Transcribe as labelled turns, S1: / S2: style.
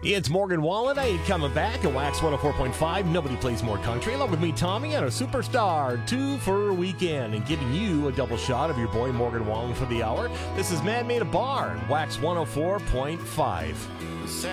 S1: It's Morgan Wallen. I ain't coming back at Wax 104.5. Nobody plays more country. Along with me, Tommy, and a superstar. 2 for a weekend. And giving you a double shot of your boy Morgan Wallen for the hour. This is Man Made a Bar. Wax 104.5.